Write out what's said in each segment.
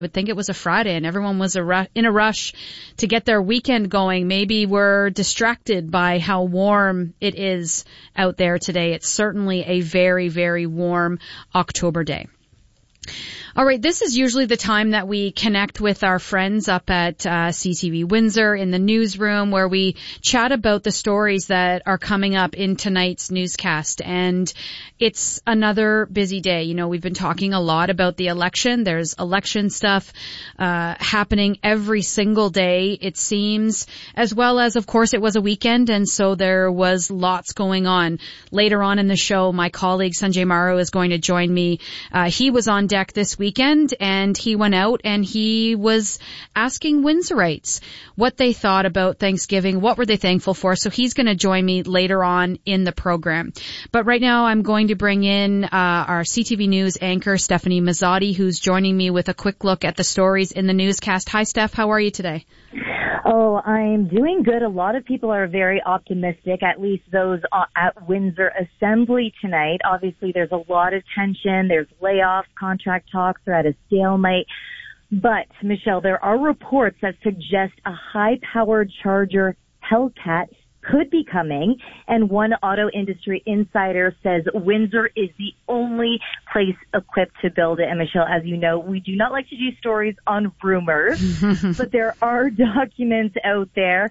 would think it was a Friday and everyone was in a rush to get their weekend going. Maybe we're distracted by how warm it is out there today. It's certainly a very, very warm October day. All right, this is usually the time that we connect with our friends up at CTV Windsor in the newsroom, where we chat about the stories that are coming up in tonight's newscast. And it's another busy day. You know, we've been talking a lot about the election. There's election stuff happening every single day, it seems, as well as, of course, it was a weekend, and so there was lots going on. Later on in the show, my colleague Sanjay Maru is going to join me. He was on deck this weekend, and he went out and he was asking Windsorites what they thought about Thanksgiving, what were they thankful for. So he's going to join me later on in the program. But right now I'm going to bring in our CTV News anchor, Stephanie Mazzotti, who's joining me with a quick look at the stories in the newscast. Hi, Steph. How are you today? Oh, I'm doing good. A lot of people are very optimistic, at least those at Windsor Assembly tonight. Obviously, there's a lot of tension. There's layoffs, contract talks are at a stalemate. But, Michelle, there are reports that suggest a high-powered Charger Hellcat could be coming, and one auto industry insider says Windsor is the only place equipped to build it. And Michelle, as you know, we do not like to do stories on rumors, but there are documents out there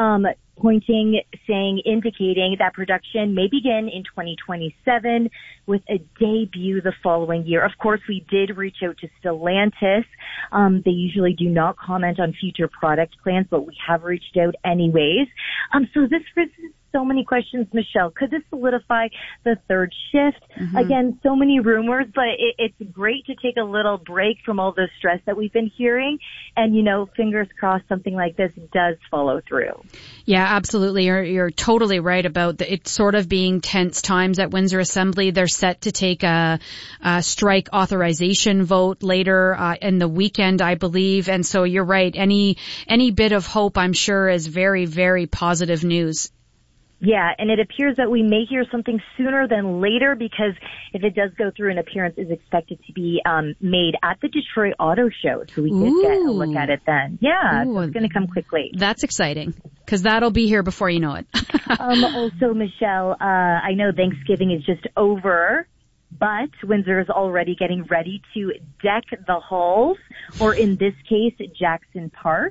indicating that production may begin in 2027 with a debut the following year. Of course, we did reach out to Stellantis. They usually do not comment on future product plans, but we have reached out anyways. So this raises so many questions, Michelle. Could this solidify the third shift? Again, so many rumors, but it's great to take a little break from all the stress that we've been hearing. And, you know, fingers crossed something like this does follow through. Yeah, absolutely. You're totally right about it sort of being tense times at Windsor Assembly. They're set to take a strike authorization vote later in the weekend, I believe. And so you're right. Any bit of hope, I'm sure, is very, very positive news. Yeah, and it appears that we may hear something sooner than later, because if it does go through, an appearance is expected to be made at the Detroit Auto Show. So we could get a look at it then. Yeah, so it's going to come quickly. That's exciting, because that'll be here before you know it. Also, Michelle, I know Thanksgiving is just over, but Windsor is already getting ready to deck the halls, or in this case, Jackson Park.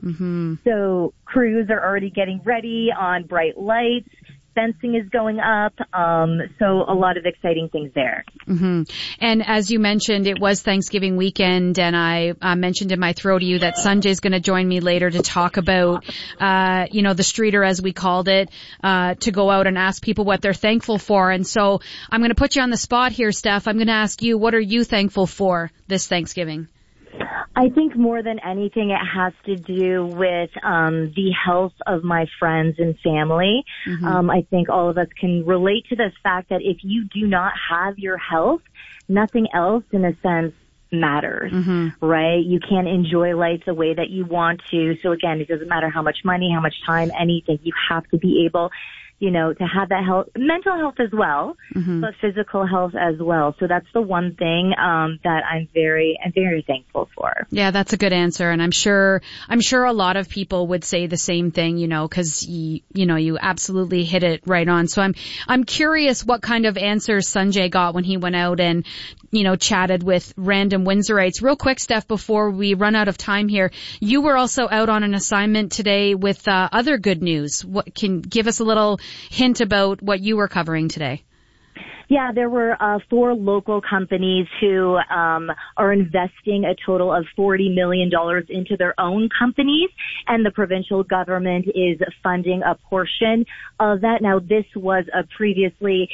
So crews are already getting ready on bright lights. Fencing is going up, so a lot of exciting things there. And as you mentioned, it was Thanksgiving weekend, and I mentioned in my throw to you that Sanjay's going to join me later to talk about, the streeter, as we called it, to go out and ask people what they're thankful for. And so I'm going to put you on the spot here, Steph. I'm going to ask you, what are you thankful for this Thanksgiving? I think more than anything, it has to do with the health of my friends and family. I think all of us can relate to the fact that if you do not have your health, nothing else, in a sense, matters, right? You can't enjoy life the way that you want to. So again, it doesn't matter how much money, how much time, anything. You have to be able, to have that health, mental health as well, but physical health as well. So that's the one thing that I'm very thankful for. Yeah, that's a good answer, and I'm sure a lot of people would say the same thing, because you absolutely hit it right on. So I'm curious what kind of answers Sanjay got when he went out and chatted with random Windsorites. Real quick, Steph, before we run out of time here, you were also out on an assignment today with other good news. What can give us a little hint about what you were covering today? Yeah, there were 4 local companies who are investing a total of $40 million into their own companies, and the provincial government is funding a portion of that. Now, this was a previously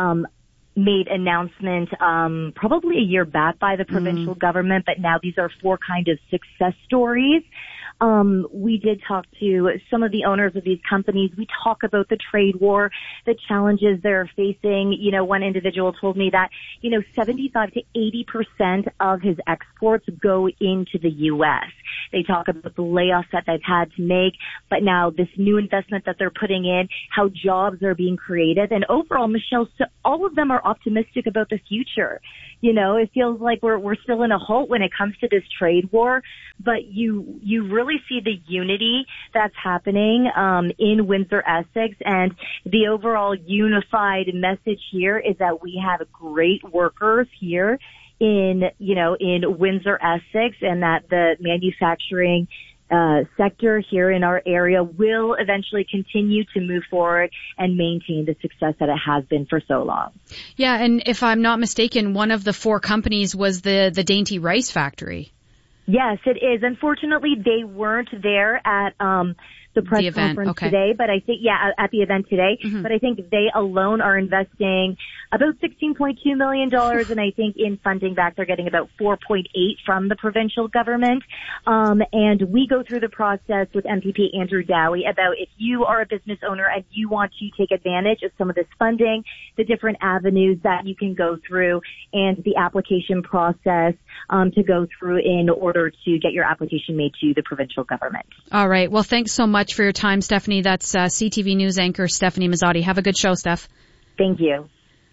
made announcement probably a year back by the provincial government, but now these are 4 kind of success stories. We did talk to some of the owners of these companies. We talk about the trade war, the challenges they're facing. One individual told me that, 75 to 80% of his exports go into the U.S. They talk about the layoffs that they've had to make, but now this new investment that they're putting in, how jobs are being created. And overall, Michelle, so all of them are optimistic about the future. You know, it feels like we're still in a halt when it comes to this trade war, but you really see the unity that's happening in Windsor-Essex, and the overall unified message here is that we have great workers here in Windsor-Essex, and that the manufacturing sector here in our area will eventually continue to move forward and maintain the success that it has been for so long. Yeah, and if I'm not mistaken, one of the 4 companies was the Dainty Rice Factory. Yes, it is. Unfortunately, they weren't there at the press conference today, but I think, at the event today, but I think they alone are investing about $16.2 million, and I think in funding back they're getting about 4.8 from the provincial government. And we go through the process with MPP Andrew Dowie about if you are a business owner and you want to take advantage of some of this funding, the different avenues that you can go through, and the application process to go through in order to get your application made to the provincial government. All right. Well, thanks so much for your time, Stephanie. That's CTV News anchor Stephanie Mazzotti. Have a good show, Steph. Thank you.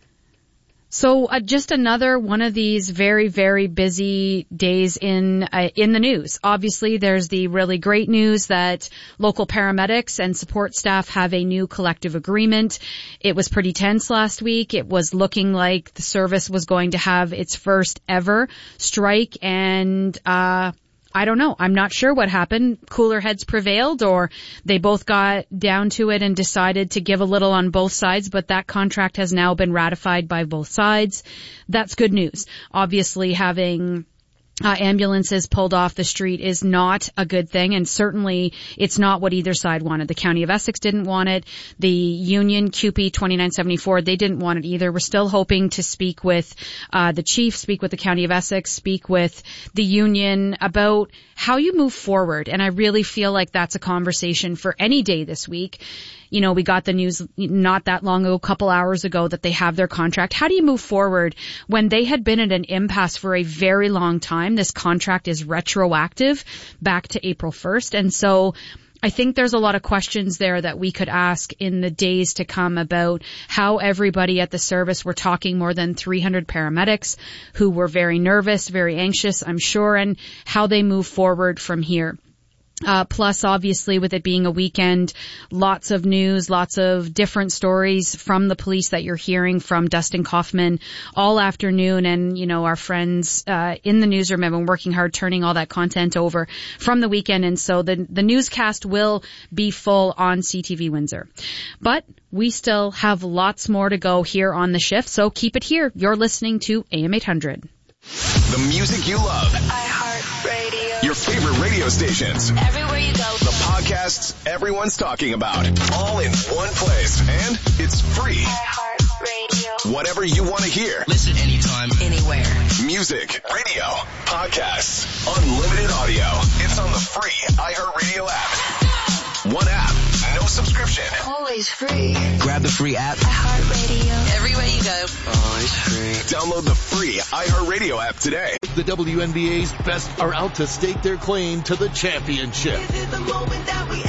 So just another one of these very, very busy days in the news. Obviously, there's the really great news that local paramedics and support staff have a new collective agreement. It was pretty tense last week. It was looking like the service was going to have its first ever strike, and I don't know. I'm not sure what happened. Cooler heads prevailed, or they both got down to it and decided to give a little on both sides, but that contract has now been ratified by both sides. That's good news. Obviously, having ambulances pulled off the street is not a good thing, and certainly it's not what either side wanted. The County of Essex didn't want it. The union, CUPE 2974, they didn't want it either. We're still hoping to speak with the chief, speak with the County of Essex, speak with the union about how you move forward, and I really feel like that's a conversation for any day this week. You know, we got the news not that long ago, a couple hours ago, that they have their contract. How do you move forward when they had been at an impasse for a very long time? This contract is retroactive back to April 1st. And so I think there's a lot of questions there that we could ask in the days to come about how everybody at the service, we're talking more than 300 paramedics who were very nervous, very anxious, I'm sure, and how they move forward from here. Plus, obviously, with it being a weekend, lots of news, lots of different stories from the police that you're hearing from Dustin Kaufman all afternoon. And, you know, our friends in the newsroom have been working hard turning all that content over from the weekend. And so the newscast will be full on CTV Windsor. But we still have lots more to go here on the shift, so keep it here. You're listening to AM 800. The music you love. iHeartRadio. Your favorite radio stations. Everywhere you go. The podcasts everyone's talking about. All in one place. And it's free. iHeartRadio. Whatever you want to hear. Listen anytime, anywhere. Music, radio, podcasts, unlimited audio. It's on the free iHeartRadio app. One app, no subscription. Always free. grab the free app. iHeartRadio. Everywhere you go. Always free. Download the free iHeartRadio app today. The WNBA's best are out to stake their claim to the championship. This is the moment that we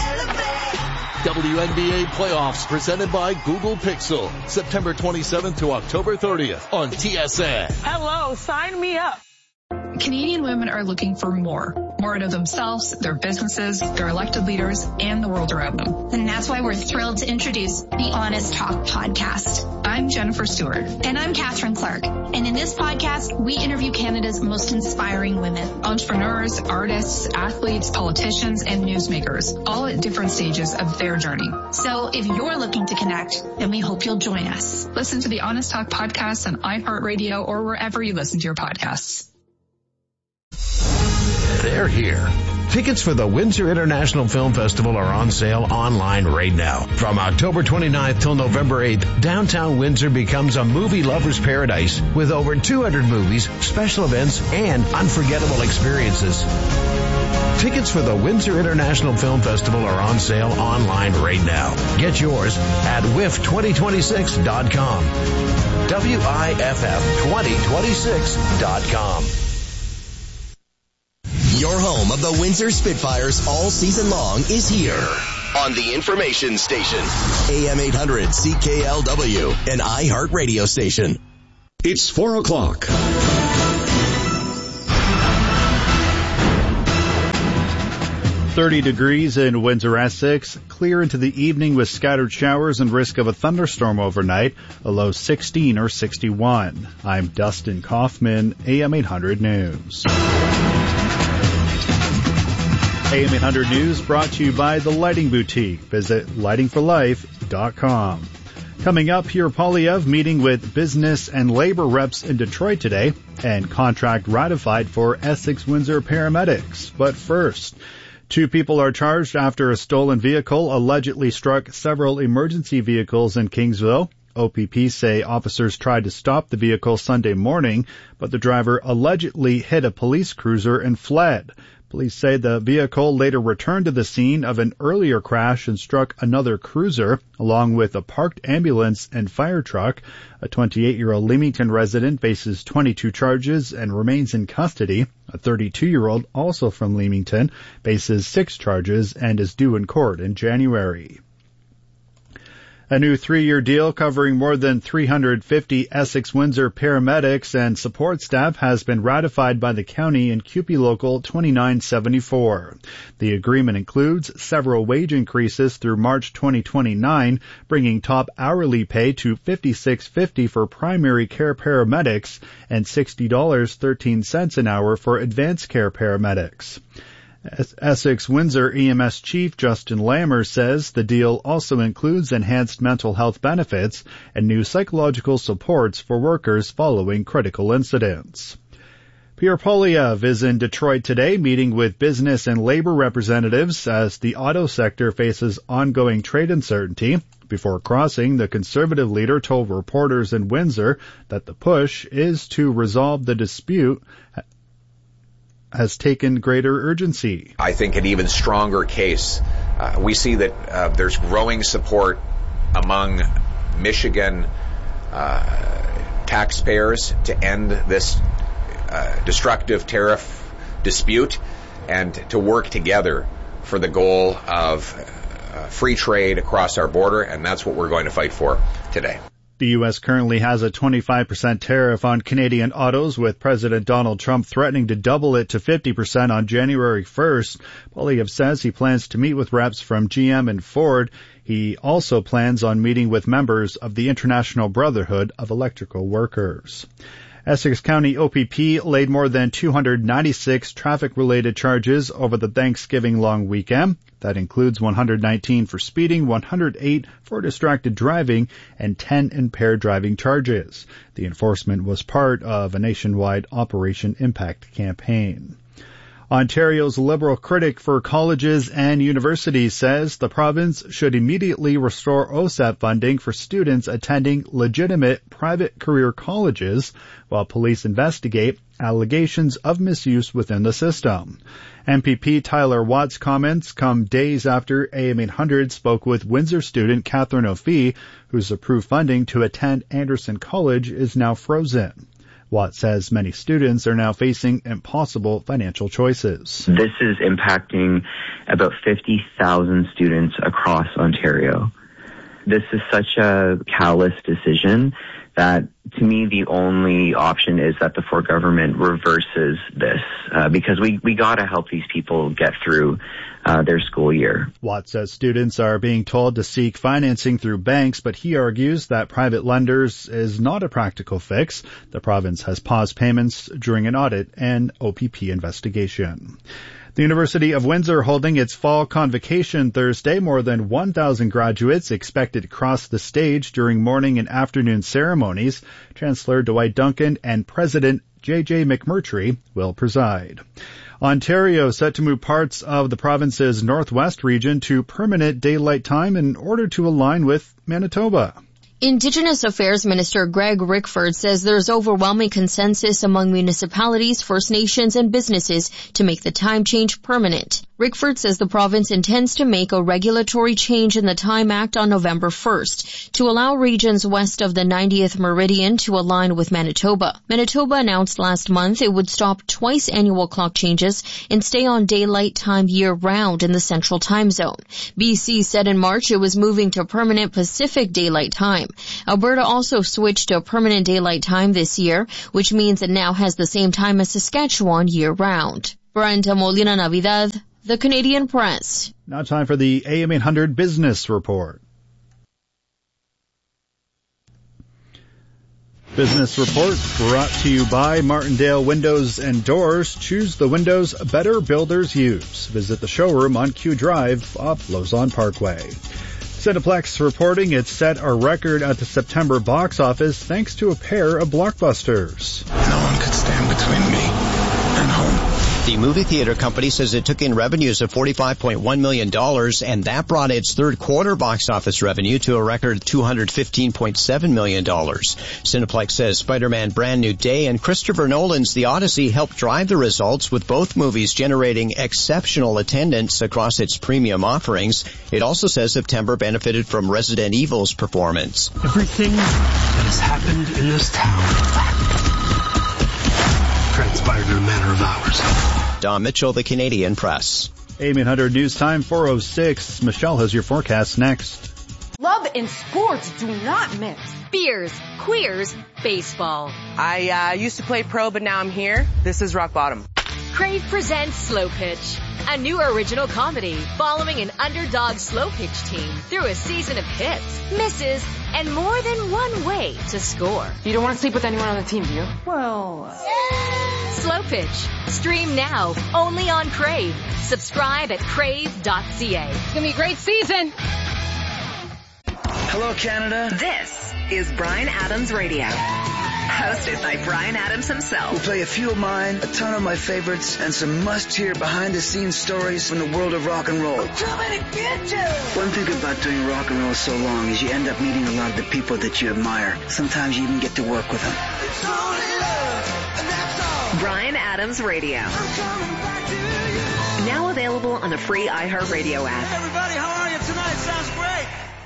elevate. WNBA playoffs presented by Google Pixel. September 27th to October 30th on TSN. Hello, sign me up. Canadian women are looking for more out of themselves, their businesses, their elected leaders, and the world around them. And that's why we're thrilled to introduce the Honest Talk podcast. I'm Jennifer Stewart. And I'm Catherine Clark. And in this podcast, we interview Canada's most inspiring women. Entrepreneurs, artists, athletes, politicians, and newsmakers, all at different stages of their journey. So if you're looking to connect, then we hope you'll join us. Listen to the Honest Talk podcast on iHeartRadio or wherever you listen to your podcasts. They're here. Tickets for the Windsor International Film Festival are on sale online right now. From October 29th till November 8th, downtown Windsor becomes a movie lover's paradise with over 200 movies, special events, and unforgettable experiences. Tickets for the Windsor International Film Festival are on sale online right now. Get yours at WIFF2026.com. WIFF2026.com. Your home of the Windsor Spitfires all season long is here on the information station. AM 800 CKLW, an iHeart radio station. It's 4 o'clock. .30 in Windsor, Essex. Clear into the evening with scattered showers and risk of a thunderstorm overnight. A low 16 or 61. I'm Dustin Kaufman, AM 800 News. AM 800 News brought to you by The Lighting Boutique. Visit lightingforlife.com. Coming up, Pierre Poilievre meeting with business and labor reps in Detroit today, and contract ratified for Essex-Windsor paramedics. But first, 2 people are charged after a stolen vehicle allegedly struck several emergency vehicles in Kingsville. OPP say officers tried to stop the vehicle Sunday morning, but the driver allegedly hit a police cruiser and fled. Police say the vehicle later returned to the scene of an earlier crash and struck another cruiser, along with a parked ambulance and fire truck. A 28-year-old Leamington resident faces 22 charges and remains in custody. A 32-year-old, also from Leamington, faces 6 charges and is due in court in January. A new 3-year deal covering more than 350 Essex-Windsor paramedics and support staff has been ratified by the county in CUPE Local 2974. The agreement includes several wage increases through March 2029, bringing top hourly pay to $56.50 for primary care paramedics and $60.13 an hour for advanced care paramedics. Essex-Windsor EMS Chief Justin Lammer says the deal also includes enhanced mental health benefits and new psychological supports for workers following critical incidents. Pierre Poilievre is in Detroit today meeting with business and labor representatives as the auto sector faces ongoing trade uncertainty. Before crossing, the Conservative leader told reporters in Windsor that the push is to resolve the dispute has taken greater urgency. I think an even stronger case. We see that there's growing support among Michigan taxpayers to end this destructive tariff dispute and to work together for the goal of free trade across our border, and that's what we're going to fight for today. The U.S. currently has a 25% tariff on Canadian autos, with President Donald Trump threatening to double it to 50% on January 1st. Poilievre says he plans to meet with reps from GM and Ford. He also plans on meeting with members of the International Brotherhood of Electrical Workers. Essex County OPP laid more than 296 traffic-related charges over the Thanksgiving long weekend. That includes 119 for speeding, 108 for distracted driving, and 10 impaired driving charges. The enforcement was part of a nationwide Operation Impact campaign. Ontario's Liberal critic for colleges and universities says the province should immediately restore OSAP funding for students attending legitimate private career colleges while police investigate allegations of misuse within the system. MPP Tyler Watt's comments come days after AM 800 spoke with Windsor student Catherine O'Fee, whose approved funding to attend Anderson College is now frozen. Watt says many students are now facing impossible financial choices. This is impacting about 50,000 students across Ontario. This is such a callous decision that, to me, the only option is that the Ford government reverses this, because we got to help these people get through their school year. Watt says students are being told to seek financing through banks, but he argues that private lenders is not a practical fix. The province has paused payments during an audit and OPP investigation. The University of Windsor holding its fall convocation Thursday. More than 1,000 graduates expected to cross the stage during morning and afternoon ceremonies. Chancellor Dwight Duncan and President J.J. McMurtry will preside. Ontario set to move parts of the province's northwest region to permanent daylight time in order to align with Manitoba. Indigenous Affairs Minister Greg Rickford says there's overwhelming consensus among municipalities, First Nations, and businesses to make the time change permanent. Rickford says the province intends to make a regulatory change in the Time Act on November 1st to allow regions west of the 90th meridian to align with Manitoba. Manitoba announced last month it would stop twice annual clock changes and stay on daylight time year-round in the Central Time Zone. BC said in March it was moving to permanent Pacific Daylight Time. Alberta also switched to permanent daylight time this year, which means it now has the same time as Saskatchewan year-round. Brenda Molina Navidad, The Canadian Press. Now time for the AM 800 Business Report. Business Report brought to you by Martindale Windows and Doors. Choose the windows better builders use. Visit the showroom on Q Drive off Lausanne Parkway. Cineplex reporting it set a record at the September box office thanks to a pair of blockbusters. No one could stand between me and home. The movie theater company says it took in revenues of $45.1 million, and that brought its third quarter box office revenue to a record $215.7 million. Cineplex says Spider-Man Brand New Day and Christopher Nolan's The Odyssey helped drive the results, with both movies generating exceptional attendance across its premium offerings. It also says September benefited from Resident Evil's performance. Everything that has happened in this town transpired in a matter of hours. Don Mitchell, The Canadian Press. AM 800 News Time 4:06. Michelle has your forecast next. Love and sports do not mix. Beers, queers, baseball. I used to play pro, but now I'm here. This is rock bottom. Crave presents Slow Pitch, a new original comedy following an underdog slow pitch team through a season of hits, misses, and more than one way to score. You don't want to sleep with anyone on the team, do you? Well, Slow Pitch. Stream now, only on Crave. Subscribe at crave.ca. It's going to be a great season. Hello, Canada. This is Bryan Adams Radio. Hosted by Bryan Adams himself. We'll play a few of mine, a ton of my favorites, and some must-hear behind-the-scenes stories from the world of rock and roll. I'm coming to get you! One thing about doing rock and roll so long is you end up meeting a lot of the people that you admire. Sometimes you even get to work with them. It's only love, and that's all. Bryan Adams Radio. I'm coming back to you. Now available on the free iHeartRadio app. Hey everybody, how are you tonight? Sounds great.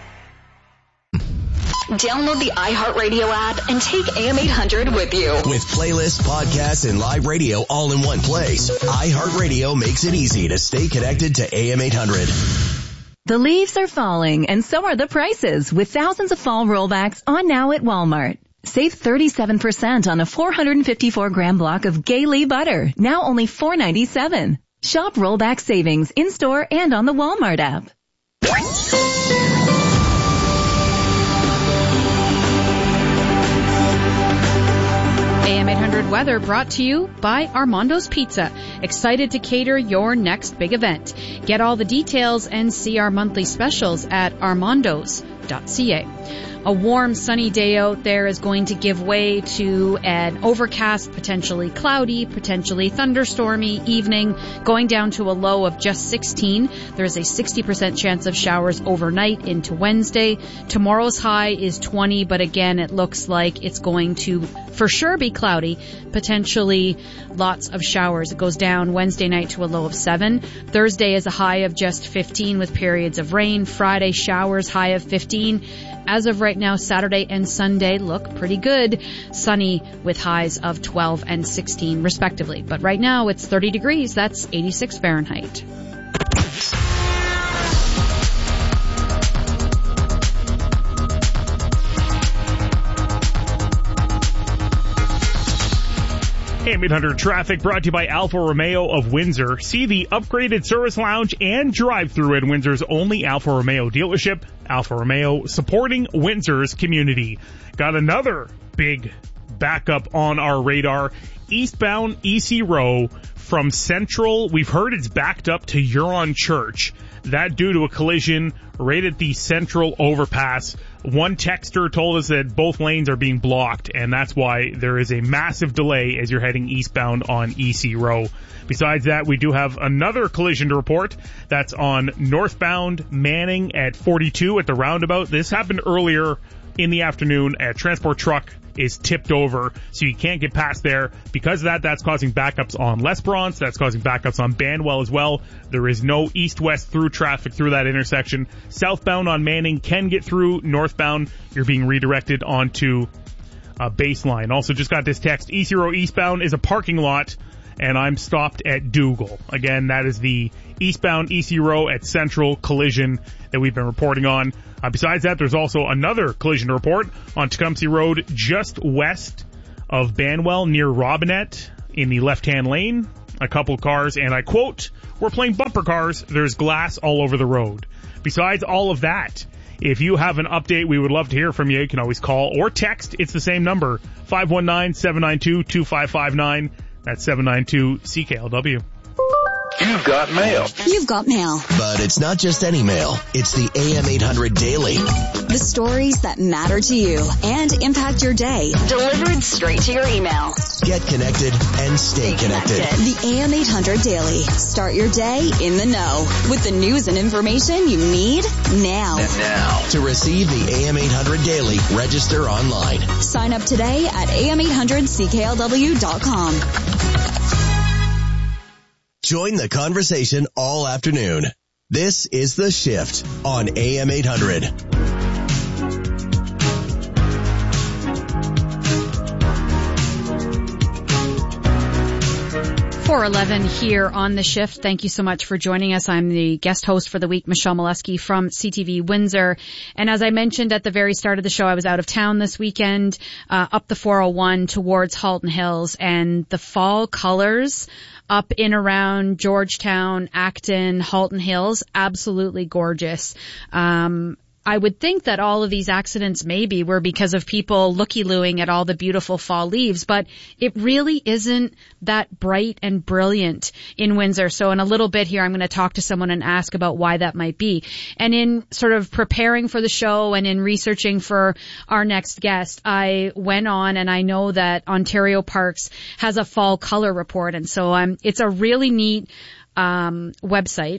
Download the iHeartRadio app and take AM 800 with you. With playlists, podcasts, and live radio all in one place, iHeartRadio makes it easy to stay connected to AM 800. The leaves are falling, and so are the prices, with thousands of fall rollbacks on now at Walmart. Save 37% on a 454-gram block of Gay-Lee butter, now only $4.97. Shop rollback savings in-store and on the Walmart app. AM 800 weather brought to you by Armando's Pizza. Excited to cater your next big event. Get all the details and see our monthly specials at armandos.ca. A warm, sunny day out there is going to give way to an overcast, potentially cloudy, potentially thunderstormy evening, going down to a low of just 16. There's a 60% chance of showers overnight into Wednesday. Tomorrow's high is 20, but again, it looks like it's going to for sure be cloudy, potentially lots of showers. It goes down Wednesday night to a low of 7. Thursday is a high of just 15 with periods of rain. Friday, showers, high of 15. As of right now, Saturday and Sunday look pretty good. Sunny with highs of 12 and 16 respectively. But right now it's 30 degrees. That's 86 Fahrenheit. AM 800 traffic brought to you by Alfa Romeo of Windsor. See the upgraded service lounge and drive-through at Windsor's only Alfa Romeo dealership. Alfa Romeo supporting Windsor's community. Got another big backup on our radar. Eastbound EC Row from Central. We've heard it's backed up to Huron Church. That due to a collision right at the Central overpass. One texter told us that both lanes are being blocked, and that's why there is a massive delay as you're heading eastbound on EC Row. Besides that, we do have another collision to report. That's on northbound Manning at 42 at the roundabout. This happened earlier in the afternoon. A transport truck is tipped over, so you can't get past there. Because of that, that's causing backups on L'Esperance. That's causing backups on Banwell as well. There is no east-west through traffic through that intersection. Southbound on Manning can get through. Northbound, you're being redirected onto Baseline. Also just got this text, East Hero eastbound is a parking lot, and I'm stopped at Dougal. Again, that is the eastbound East Hero at Central collision that we've been reporting on. Besides that, there's also another collision report on Tecumseh Road just west of Banwell near Robinette in the left-hand lane. A couple cars, and I quote, "We're playing bumper cars. There's glass all over the road." Besides all of that, if you have an update, we would love to hear from you. You can always call or text. It's the same number, 519-792-2559. That's 792-CKLW. You've got mail. You've got mail. But it's not just any mail. It's the AM 800 Daily. The stories that matter to you and impact your day. Delivered straight to your email. Get connected and stay connected. The AM 800 Daily. Start your day in the know with the news and information you need now. And now, to receive the AM 800 Daily, register online. Sign up today at am800cklw.com. Join the conversation all afternoon. This is The Shift on AM 800. 4:11 here on The Shift. Thank you so much for joining us. I'm the guest host for the week, Michelle Molesky from CTV Windsor. And as I mentioned at the very start of the show, I was out of town this weekend, up the 401 towards Halton Hills, and the fall colors up in around Georgetown, Acton, Halton Hills, absolutely gorgeous. I would think that all of these accidents maybe were because of people looky-looing at all the beautiful fall leaves, but it really isn't that bright and brilliant in Windsor. So in a little bit here, I'm going to talk to someone and ask about why that might be. And in sort of preparing for the show and in researching for our next guest, I went on, and I know that Ontario Parks has a fall color report. And so it's a really neat website.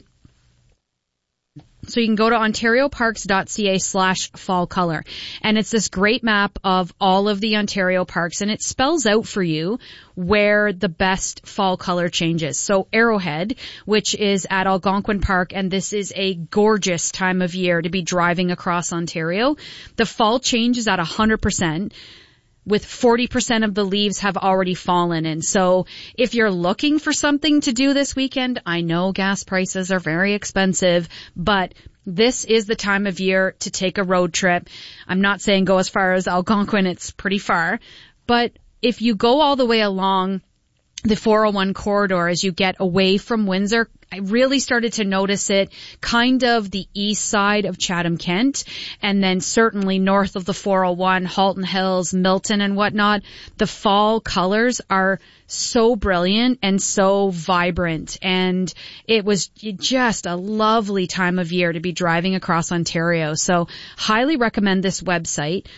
So you can go to ontarioparks.ca/fall color. And it's this great map of all of the Ontario parks, and it spells out for you where the best fall color changes. So Arrowhead, which is at Algonquin Park, and this is a gorgeous time of year to be driving across Ontario. The fall change is at 100%. With 40% of the leaves have already fallen. And so if you're looking for something to do this weekend, I know gas prices are very expensive, but this is the time of year to take a road trip. I'm not saying go as far as Algonquin, it's pretty far, but if you go all the way along the 401 corridor as you get away from Windsor, I really started to notice it kind of the east side of Chatham-Kent, and then certainly north of the 401, Halton Hills, Milton and whatnot. The fall colors are so brilliant and so vibrant, and it was just a lovely time of year to be driving across Ontario. So highly recommend this website,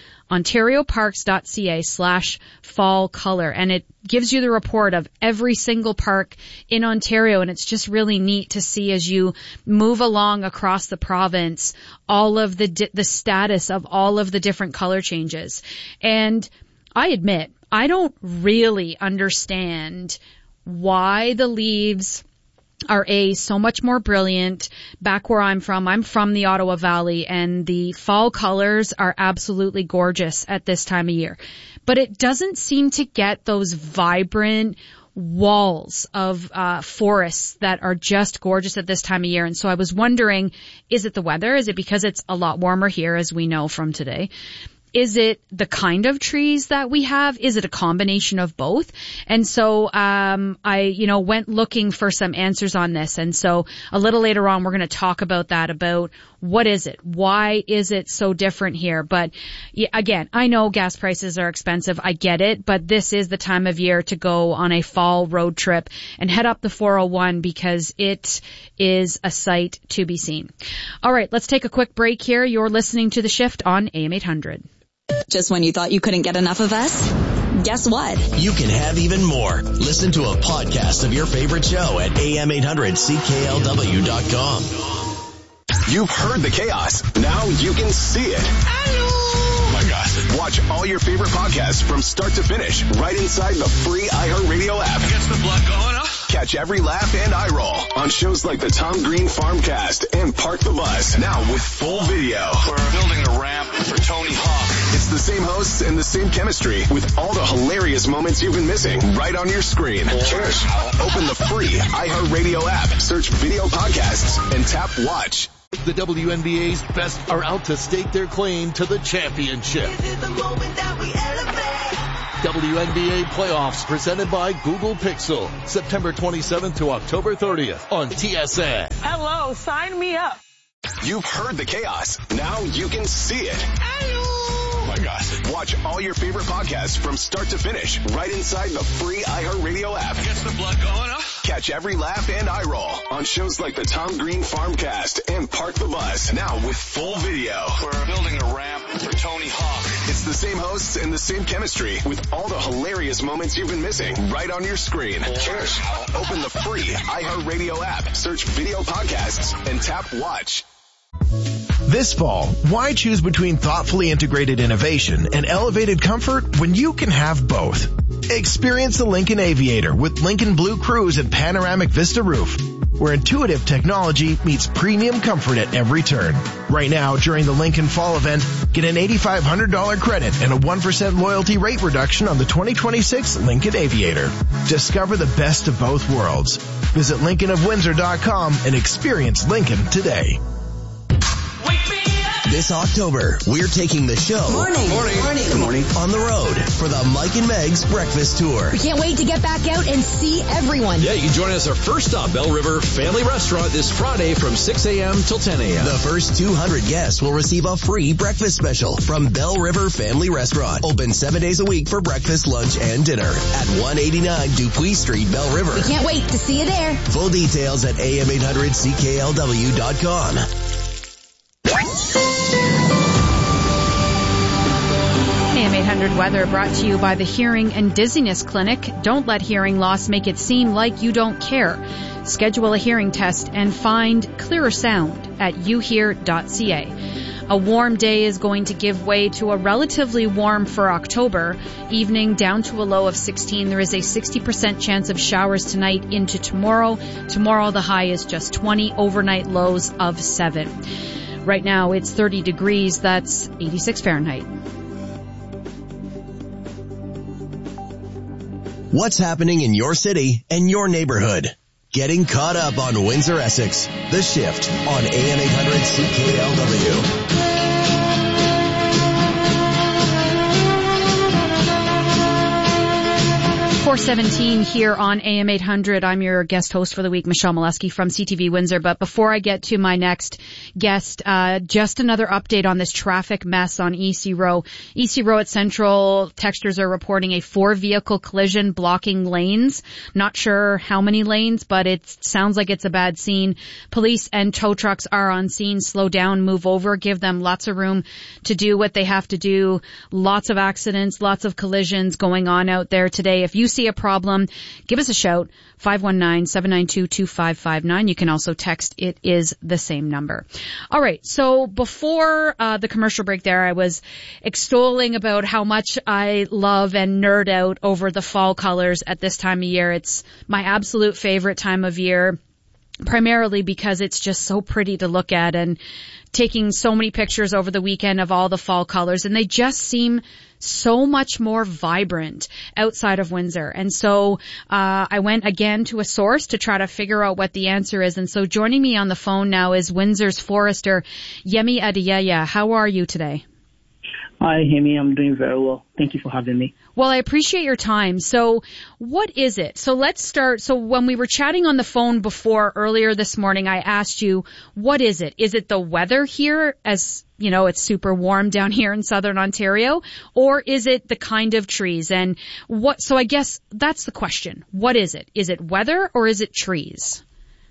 ontarioparks.ca/fall color, and it gives you the report of every single park in Ontario, and it's just really neat to see as you move along across the province all of the status of all of the different color changes. And I admit, I don't really understand why the leaves are so much more brilliant. Back where I'm from the Ottawa Valley, and the fall colors are absolutely gorgeous at this time of year. But it doesn't seem to get those vibrant walls of forests that are just gorgeous at this time of year. And so I was wondering, is it the weather? Is it because it's a lot warmer here, as we know from today? Is it the kind of trees that we have? Is it a combination of both? And so, I went looking for some answers on this. And so a little later on, we're going to talk about that, about what is it? Why is it so different here? But again, I know gas prices are expensive. I get it, but this is the time of year to go on a fall road trip and head up the 401 because it is a sight to be seen. All right, let's take a quick break here. You're listening to The Shift on AM 800. Just when you thought you couldn't get enough of us? Guess what? You can have even more. Listen to a podcast of your favorite show at am800cklw.com. You've heard the chaos. Now you can see it. Oh my gosh. Watch all your favorite podcasts from start to finish right inside the free iHeartRadio app. Gets the blood going up. Catch every laugh and eye roll on shows like the Tom Green Farmcast and Park the Bus. Now with full video. We're building a ramp for Tony Hawk. It's the same hosts and the same chemistry with all the hilarious moments you've been missing right on your screen. Cheers. Open the free iHeartRadio app, search video podcasts, and tap watch. The WNBA's best are out to stake their claim to the championship. WNBA playoffs presented by Google Pixel, September 27th to October 30th on TSN. Hello, sign me up. You've heard the chaos. Now you can see it. Oh my God. Watch all your favorite podcasts from start to finish right inside the free iHeartRadio app. Gets the blood going up. Catch every laugh and eye roll on shows like the Tom Green Farmcast and Park the Bus. Now with full video. We're building a ramp for Tony Hawk. It's the same hosts and the same chemistry with all the hilarious moments you've been missing right on your screen. Cheers. Open the free iHeartRadio app, search video podcasts, and tap watch. This fall, why choose between thoughtfully integrated innovation and elevated comfort when you can have both? Experience the Lincoln Aviator with Lincoln Blue Cruise and Panoramic Vista Roof, where intuitive technology meets premium comfort at every turn. Right now, during the Lincoln Fall event, get an $8,500 credit and a 1% loyalty rate reduction on the 2026 Lincoln Aviator. Discover the best of both worlds. Visit LincolnofWindsor.com and experience Lincoln today. This October, we're taking the show Morning. On the road for the Mike and Meg's Breakfast Tour. We can't wait to get back out and see everyone. Yeah, you can join us our first stop, Bell River Family Restaurant, this Friday from 6 a.m. till 10 a.m. The first 200 guests will receive a free breakfast special from Bell River Family Restaurant. Open 7 days a week for breakfast, lunch, and dinner at 189 Dupuis Street, Bell River. We can't wait to see you there. Full details at am800cklw.com. AM 800 weather brought to you by the Hearing and Dizziness Clinic. Don't let hearing loss make it seem like you don't care. Schedule a hearing test and find clearer sound at youhear.ca. A warm day is going to give way to a relatively warm for October. Evening down to a low of 16. There is a 60% chance of showers tonight into tomorrow. Tomorrow the high is just 20. Overnight lows of 7. Right now it's 30 degrees. That's 86 Fahrenheit. What's happening in your city and your neighborhood? Getting caught up on Windsor, Essex. The Shift on AM 800 CKLW. 4:17 here on AM 800. I'm your guest host for the week, Michelle Molesky from CTV Windsor. But before I get to my next guest, just another update on this traffic mess on EC Row. EC Row at Central, texters are reporting a 4-vehicle collision blocking lanes. Not sure how many lanes, but it sounds like it's a bad scene. Police and tow trucks are on scene. Slow down, move over, give them lots of room to do what they have to do. Lots of accidents, lots of collisions going on out there today. If you see a problem, give us a shout, 519-792-2559. You can also text. It is the same number. All right. So before the commercial break there, I was extolling about how much I love and nerd out over the fall colors at this time of year. It's my absolute favorite time of year, primarily because it's just so pretty to look at, and taking so many pictures over the weekend of all the fall colors, and they just seem so much more vibrant outside of Windsor. And so I went again to a source to try to figure out what the answer is. And so joining me on the phone now is Windsor's forester, Yemi Adeyeye. How are you today? Hi, Hemi. I'm doing very well. Thank you for having me. Well, I appreciate your time. So what is it? So let's start. So when we were chatting on the phone before earlier this morning, I asked you, what is it? Is it the weather here, as you know, it's super warm down here in southern Ontario, or is it the kind of trees? And what, so I guess that's the question. What is it? Is it weather or is it trees?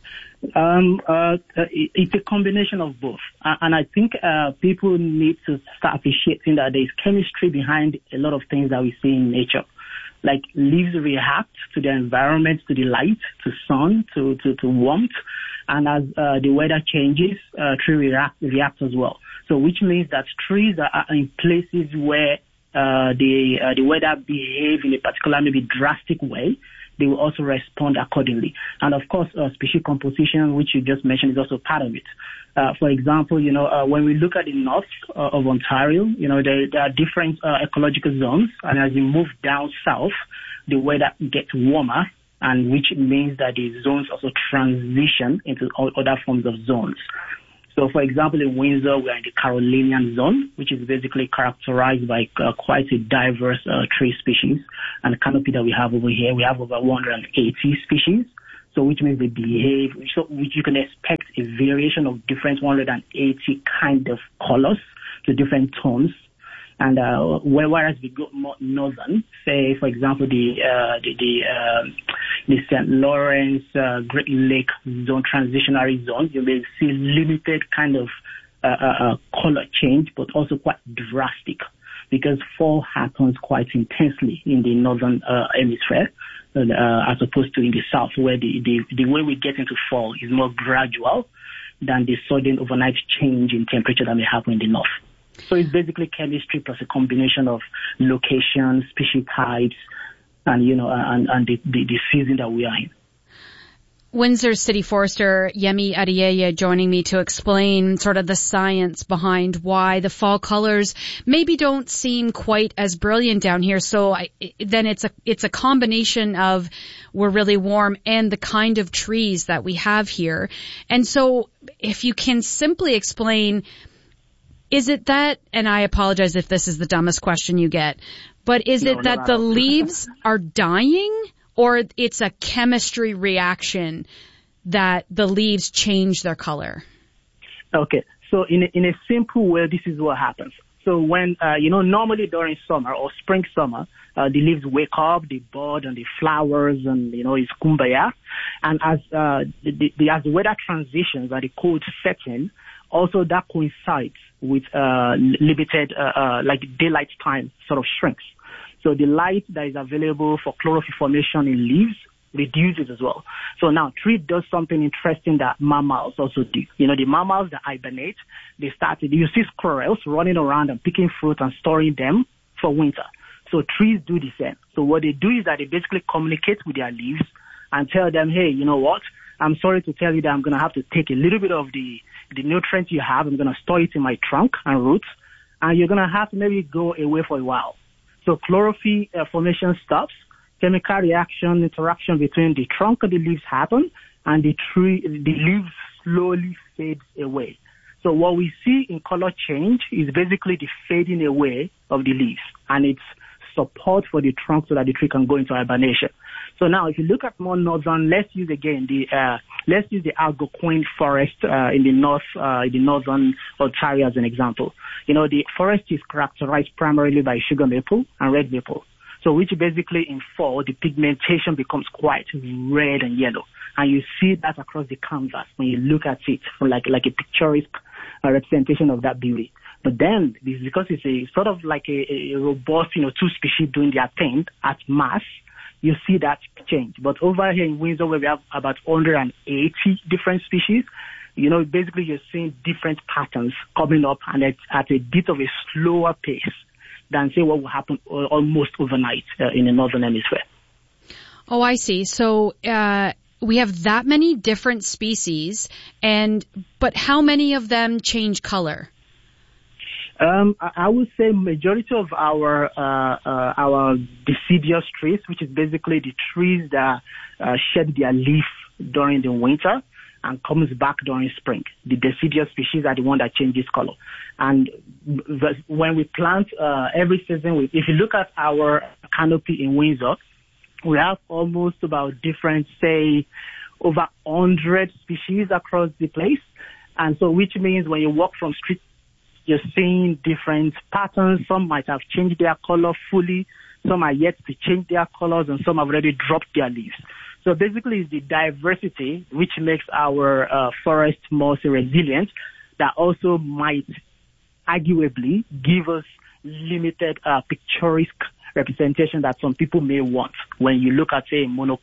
It's a combination of both. And I think people need to start appreciating that there's chemistry behind a lot of things that we see in nature. Like leaves react to the environment, to the light, to sun, to warmth. And as the weather changes, trees react as well. So which means that trees are in places where the weather behave in a particular, maybe drastic way, they will also respond accordingly. And of course, species composition, which you just mentioned, is also part of it. For example, when we look at the north of Ontario, there are different ecological zones, and as you move down south, the weather gets warmer, and which means that the zones also transition into other forms of zones. So, for example, in Windsor, we are in the Carolinian zone, which is basically characterized by quite a diverse tree species. And the canopy that we have over here, we have over 180 species. So, which means they behave, so which you can expect a variation of different 180 kind of colors to different tones. And whereas we go more northern, say, for example, the St. Lawrence Great Lake zone, transitionary zone, you may see limited kind of color change, but also quite drastic, because fall happens quite intensely in the northern hemisphere, as opposed to in the south, where the way we get into fall is more gradual than the sudden overnight change in temperature that may happen in the north. So it's basically chemistry plus a combination of location, species types, and the season that we are in. Windsor City Forester Yemi Adeyeye joining me to explain sort of the science behind why the fall colors maybe don't seem quite as brilliant down here. So then it's a combination of we're really warm and the kind of trees that we have here. And so if you can simply explain, is it that, and I apologize if this is the dumbest question you get, but is it that the leaves are dying, or it's a chemistry reaction that the leaves change their color? Okay, so in a simple way, this is what happens. So when, normally during summer or spring summer, the leaves wake up, they bud and the flowers, and, it's kumbaya. And as as the weather transitions and the cold sets in, also that coincides with limited, like daylight time sort of shrinks. So the light that is available for chlorophyll formation in leaves reduces as well. So now tree does something interesting that mammals also do. The mammals that hibernate, you see squirrels running around and picking fruit and storing them for winter. So trees do the same. So what they do is that they basically communicate with their leaves and tell them, hey, you know what? I'm sorry to tell you that I'm going to have to take a little bit of the nutrients you have. I'm going to store it in my trunk and roots, and you're going to have to maybe go away for a while. So chlorophyll formation stops, chemical reaction, interaction between the trunk and the leaves happen, and the leaves slowly fades away. So what we see in color change is basically the fading away of the leaves, and it's support for the trunk so that the tree can go into hibernation. So now, if you look at more northern, let's use the Algonquin forest in the northern Ontario as an example. The forest is characterized primarily by sugar maple and red maple. So which basically in fall, the pigmentation becomes quite red and yellow. And you see that across the canvas when you look at it from like a picturesque representation of that beauty. But then, because it's a sort of like a robust, two species doing their thing at mass, you see that change. But over here in Windsor, where we have about 180 different species, basically you're seeing different patterns coming up, and it's at a bit of a slower pace than, say, what will happen almost overnight in the northern hemisphere. Oh, I see. So we have that many different species, but how many of them change color? I would say majority of our deciduous trees, which is basically the trees that shed their leaf during the winter and comes back during spring. The deciduous species are the one that changes color. And when we plant every season, if you look at our canopy in Windsor, we have almost about different, say, over 100 species across the place. And so which means when you walk from street, you're seeing different patterns. Some might have changed their color fully. Some are yet to change their colors, and some have already dropped their leaves. So basically, it's the diversity which makes our forest more resilient, that also might arguably give us limited picturesque representation that some people may want when you look at, say, a more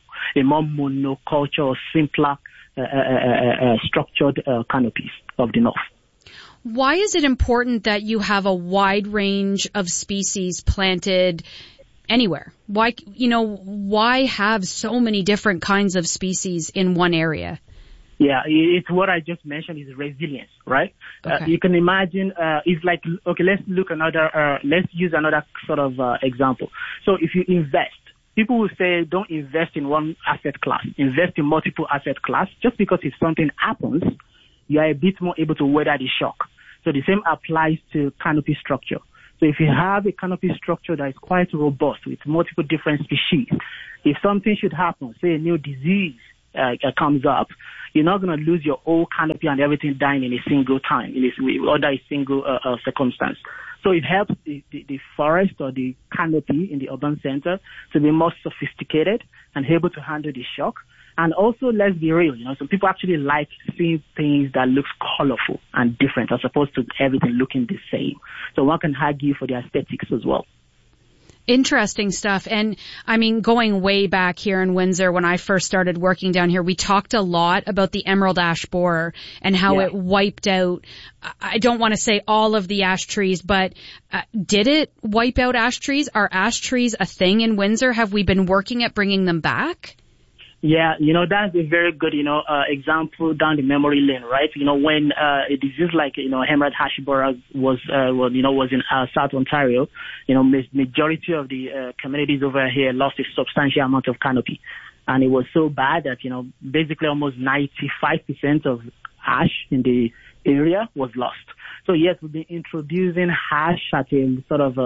monoculture or simpler structured canopies of the north. Why is it important that you have a wide range of species planted anywhere? Why have so many different kinds of species in one area? Yeah, it's what I just mentioned is resilience, right? Okay. You can imagine, it's like, okay, let's use another sort of example. So if you invest, people will say don't invest in one asset class, invest in multiple asset class. Just because if something happens, you are a bit more able to weather the shock. So the same applies to canopy structure. So if you have a canopy structure that is quite robust with multiple different species, if something should happen, say a new disease comes up, you're not going to lose your whole canopy and everything dying in a single time, under a single circumstance. So it helps the forest or the canopy in the urban center to be more sophisticated and able to handle the shock. And also, let's be real, some people actually like seeing things that looks colorful and different as opposed to everything looking the same. So one can argue for the aesthetics as well. Interesting stuff. And I mean, going way back here in Windsor, when I first started working down here, we talked a lot about the emerald ash borer and how it wiped out, I don't want to say all of the ash trees, but did it wipe out ash trees? Are ash trees a thing in Windsor? Have we been working at bringing them back? Yeah, that's a very good, example down the memory lane, right? When a disease like, emerald ash borer was in South Ontario, majority of the communities over here lost a substantial amount of canopy. And it was so bad that, basically almost 95% of ash in the area was lost. So yes, we've been introducing ash at a sort of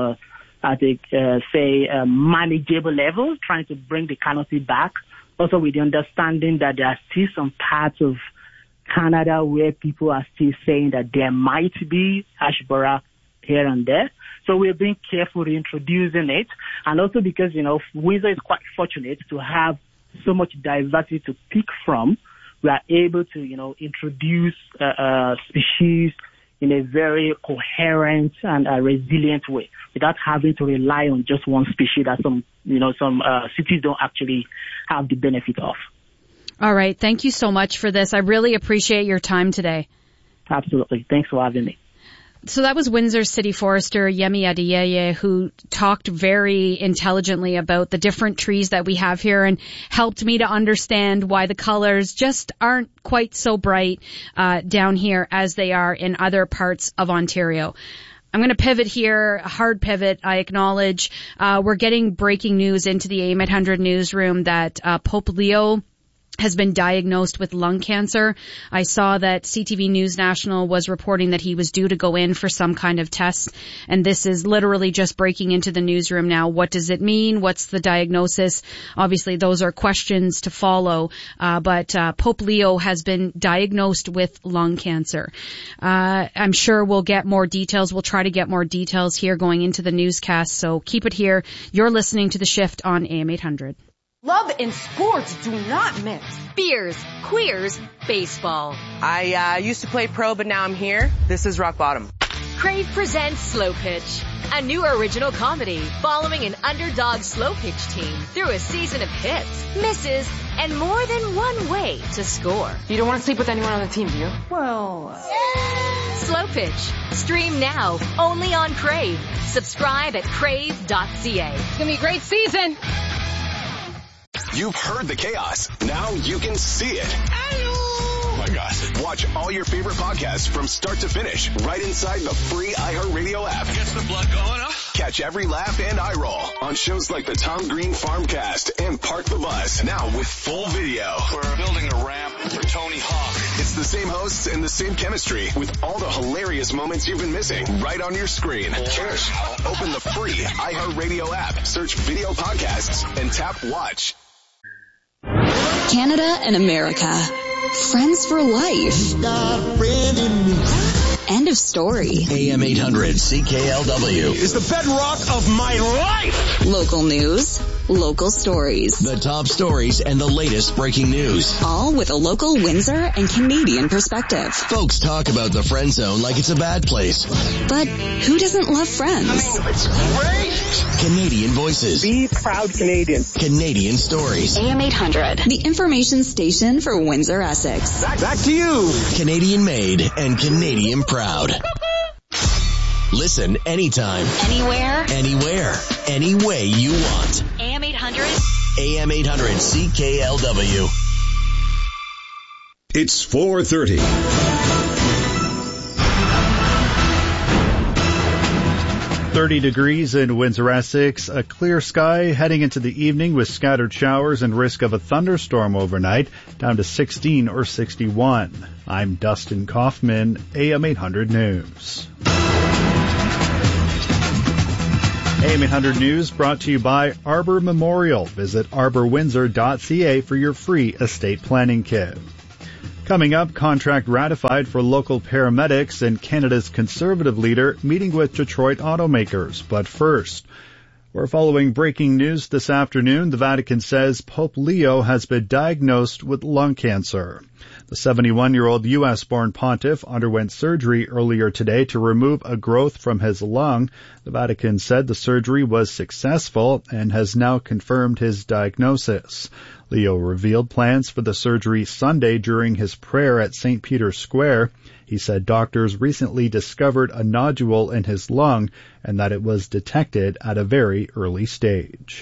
manageable level, trying to bring the canopy back. Also with the understanding that there are still some parts of Canada where people are still saying that there might be ash borer here and there. So we're being careful introducing it. And also because, Windsor is quite fortunate to have so much diversity to pick from. We are able to, introduce species in a very coherent and resilient way without having to rely on just one species that some cities don't actually have the benefit of. All right. Thank you so much for this. I really appreciate your time today. Absolutely. Thanks for having me. So that was Windsor City Forester Yemi Adeyeye, who talked very intelligently about the different trees that we have here and helped me to understand why the colors just aren't quite so bright down here as they are in other parts of Ontario. I'm going to pivot here, a hard pivot, I acknowledge. We're getting breaking news into the AM 800 newsroom that Pope Leo has been diagnosed with lung cancer. I saw that CTV News National was reporting that he was due to go in for some kind of test, and this is literally just breaking into the newsroom now. What does it mean? What's the diagnosis? Obviously, those are questions to follow, but Pope Leo has been diagnosed with lung cancer. I'm sure we'll get more details. We'll try to get more details here going into the newscast, so keep it here. You're listening to The Shift on AM 800. Love and sports do not mix. Beers, queers, baseball. I used to play pro, but now I'm here. This is Rock Bottom. Crave presents Slow Pitch, a new original comedy following an underdog slow pitch team through a season of hits, misses, and more than one way to score. You don't want to sleep with anyone on the team, do you? Well... Slow Pitch. Stream now, only on Crave. Subscribe at crave.ca. It's going to be a great season. You've heard the chaos. Now you can see it. Oh my gosh. Watch all your favorite podcasts from start to finish right inside the free iHeartRadio app. Gets the blood going, huh? Catch every laugh and eye roll on shows like the Tom Green Farmcast and Park the Bus. Now with full video. We're building a ramp for Tony Hawk. It's the same hosts and the same chemistry with all the hilarious moments you've been missing right on your screen. Cheers. Open the free iHeartRadio app, search video podcasts, and tap watch. Canada and America. Friends for life. End of story. AM 800 CKLW is the bedrock of my life. Local news, local stories. The top stories and the latest breaking news. All with a local Windsor and Canadian perspective. Folks talk about the friend zone like it's a bad place. But who doesn't love Friends? It's great. Canadian voices. Be proud Canadian. Canadian stories. AM 800, the information station for Windsor, Essex. Back to you. Canadian made and Canadian proud. Listen anytime. Anywhere. Anywhere. Any way you want. AM 800. AM 800 CKLW. It's 4:30. 30 degrees in Windsor, Essex. A clear sky heading into the evening with scattered showers and risk of a thunderstorm overnight, down to 16 or 61. I'm Dustin Kaufman, AM 800 News. AM 800 News brought to you by Arbor Memorial. Visit arborwindsor.ca for your free estate planning kit. Coming up, contract ratified for local paramedics and Canada's Conservative leader meeting with Detroit automakers. But first, we're following breaking news this afternoon. The Vatican says Pope Leo has been diagnosed with lung cancer. The 71-year-old U.S.-born pontiff underwent surgery earlier today to remove a growth from his lung. The Vatican said the surgery was successful and has now confirmed his diagnosis. Leo revealed plans for the surgery Sunday during his prayer at St. Peter's Square. He said doctors recently discovered a nodule in his lung and that it was detected at a very early stage.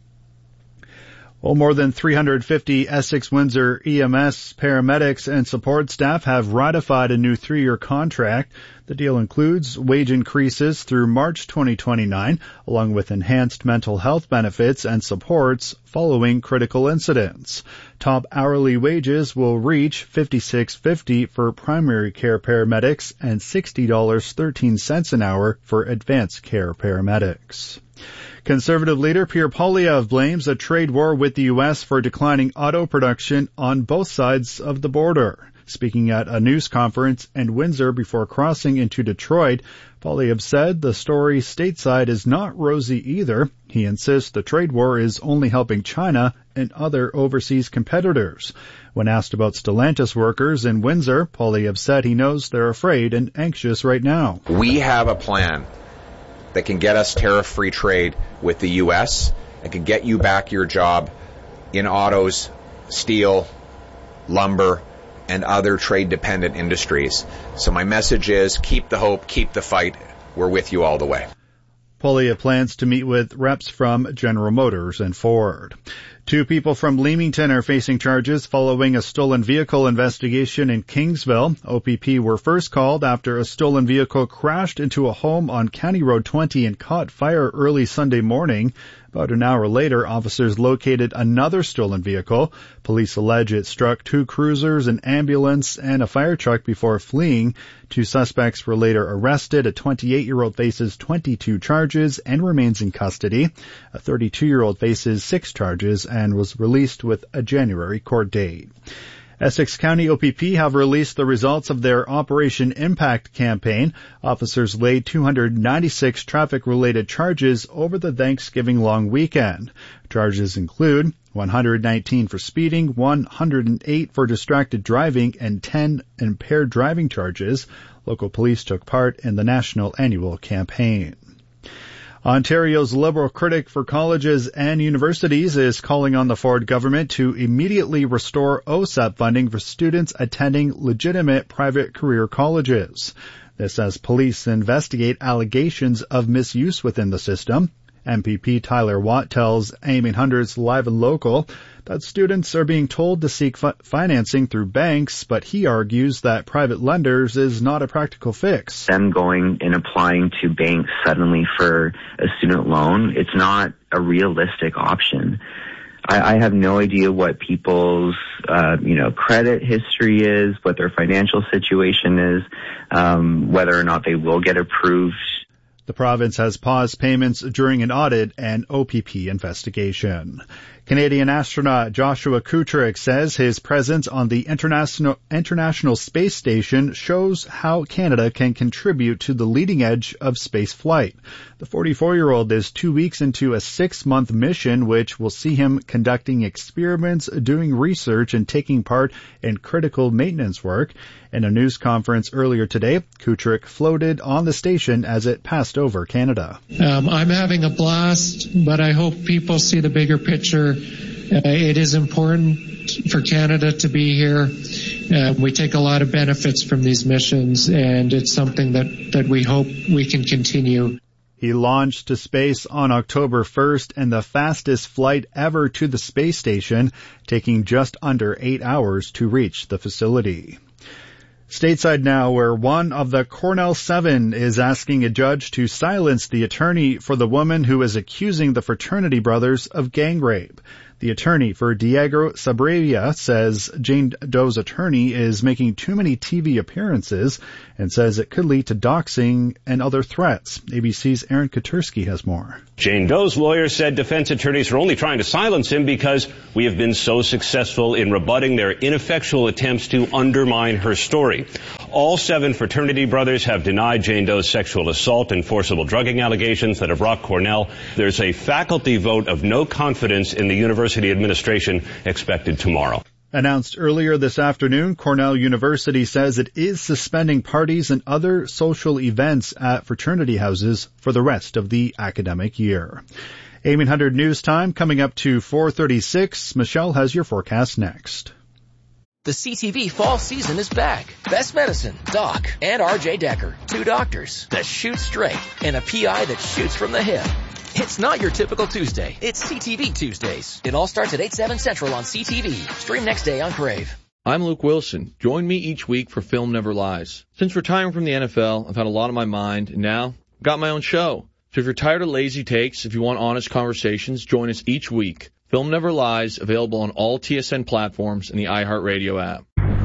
Well, more than 350 Essex-Windsor EMS paramedics and support staff have ratified a new 3-year contract. The deal includes wage increases through March 2029, along with enhanced mental health benefits and supports following critical incidents. Top hourly wages will reach $56.50 for primary care paramedics and $60.13 an hour for advanced care paramedics. Conservative leader Pierre Poilievre blames a trade war with the U.S. for declining auto production on both sides of the border. Speaking at a news conference in Windsor before crossing into Detroit, Poilievre said the story stateside is not rosy either. He insists the trade war is only helping China and other overseas competitors. When asked about Stellantis workers in Windsor, Poilievre said he knows they're afraid and anxious right now. We have a plan that can get us tariff-free trade with the U.S. and can get you back your job in autos, steel, lumber, and other trade-dependent industries. So my message is keep the hope, keep the fight. We're with you all the way. Poilievre plans to meet with reps from General Motors and Ford. 2 people from Leamington are facing charges following a stolen vehicle investigation in Kingsville. OPP were first called after a stolen vehicle crashed into a home on County Road 20 and caught fire early Sunday morning. About an hour later, officers located another stolen vehicle. Police allege it struck 2 cruisers, an ambulance, and a fire truck before fleeing. 2 suspects were later arrested. A 28-year-old faces 22 charges and remains in custody. A 32-year-old faces 6 charges and was released with a January court date. Essex County OPP have released the results of their Operation Impact campaign. Officers laid 296 traffic-related charges over the Thanksgiving long weekend. Charges include 119 for speeding, 108 for distracted driving, and 10 impaired driving charges. Local police took part in the national annual campaign. Ontario's Liberal critic for colleges and universities is calling on the Ford government to immediately restore OSAP funding for students attending legitimate private career colleges. This as police investigate allegations of misuse within the system. MPP Tyler Watt tells AM 800's Live and Local that students are being told to seek financing through banks, but he argues that private lenders is not a practical fix. Them going and applying to banks suddenly for a student loan, it's not a realistic option. I have no idea what people's, credit history is, what their financial situation is, whether or not they will get approved. The province has paused payments during an audit and OPP investigation. Canadian astronaut Joshua Kutrick says his presence on the International Space Station shows how Canada can contribute to the leading edge of space flight. The 44-year-old is 2 weeks into a 6-month mission, which will see him conducting experiments, doing research, and taking part in critical maintenance work. In a news conference earlier today, Kutrick floated on the station as it passed over Canada. I'm having a blast, but I hope people see the bigger picture. It is important for Canada to be here. We take a lot of benefits from these missions, and it's something that we hope we can continue. He launched to space on October 1st and the fastest flight ever to the space station, taking just under 8 hours to reach the facility. Stateside now, where one of the Cornell Seven is asking a judge to silence the attorney for the woman who is accusing the fraternity brothers of gang rape. The attorney for Diego Sabravia says Jane Doe's attorney is making too many TV appearances and says it could lead to doxing and other threats. ABC's Aaron Katursky has more. Jane Doe's lawyer said defense attorneys are only trying to silence him because we have been so successful in rebutting their ineffectual attempts to undermine her story. All 7 fraternity brothers have denied Jane Doe's sexual assault and forcible drugging allegations that have rocked Cornell. There's a faculty vote of no confidence in the university administration expected tomorrow. Announced earlier this afternoon, Cornell University says it is suspending parties and other social events at fraternity houses for the rest of the academic year. 1800 News Time coming up to 4:36. Michelle has your forecast next. The CTV fall season is back. Best Medicine, Doc, and RJ Decker. 2 doctors that shoot straight and a PI that shoots from the hip. It's not your typical Tuesday. It's CTV Tuesdays. It all starts at 8/7 Central on CTV. Stream next day on Crave. I'm Luke Wilson. Join me each week for Film Never Lies. Since retiring from the NFL, I've had a lot on my mind, and now I've got my own show. So if you're tired of lazy takes, if you want honest conversations, join us each week. Film Never Lies, available on all TSN platforms and the iHeartRadio app.